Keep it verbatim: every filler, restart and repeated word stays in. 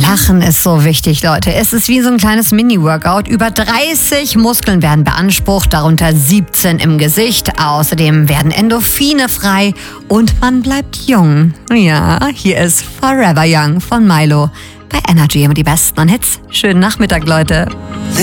Lachen ist so wichtig, Leute. Es ist wie so ein kleines Mini-Workout. Über dreißig Muskeln werden beansprucht, darunter siebzehn im Gesicht. Außerdem werden Endorphine frei und man bleibt jung. Ja, hier ist Forever Young von Milo bei Energy. Immer die besten Hits. Schönen Nachmittag, Leute.